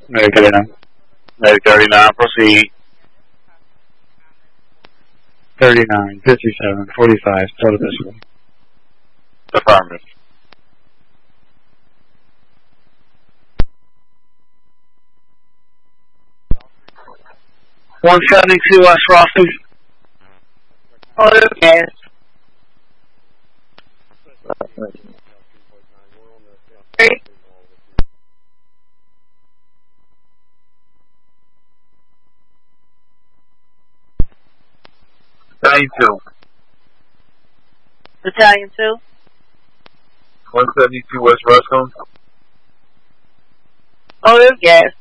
Medic 39. Medic 39, proceed. 39, 57, 45, total physical. Affirmative. .172 West Roscoe. Auto gas. Battalion 2. Battalion 2. 172 West Roscoe. Auto gas.